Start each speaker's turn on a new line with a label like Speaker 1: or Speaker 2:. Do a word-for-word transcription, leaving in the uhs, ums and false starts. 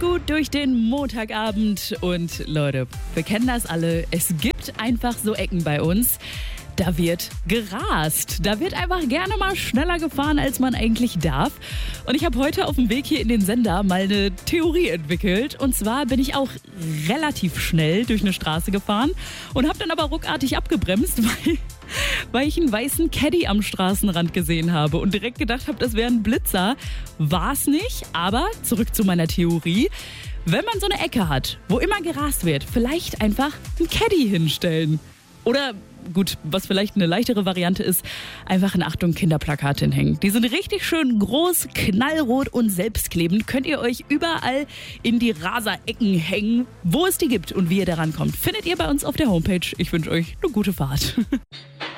Speaker 1: gut durch den Montagabend. Und Leute, wir kennen das alle. Es gibt einfach so Ecken bei uns. Da wird gerast. Da wird einfach gerne mal schneller gefahren, als man eigentlich darf. Und ich habe heute auf dem Weg hier in den Sender mal eine Theorie entwickelt. Und zwar bin ich auch relativ schnell durch eine Straße gefahren und habe dann aber ruckartig abgebremst, weil, weil ich einen weißen Caddy am Straßenrand gesehen habe und direkt gedacht habe, das wäre ein Blitzer. War es nicht, aber zurück zu meiner Theorie. Wenn man so eine Ecke hat, wo immer gerast wird, vielleicht einfach einen Caddy hinstellen. Oder gut, was vielleicht eine leichtere Variante ist, einfach ein Achtung Kinderplakat hinhängen. Die sind richtig schön groß, knallrot und selbstklebend. Könnt ihr euch überall in die Raserecken hängen, wo es die gibt und wie ihr daran kommt. Findet ihr bei uns auf der Homepage. Ich wünsche euch eine gute Fahrt.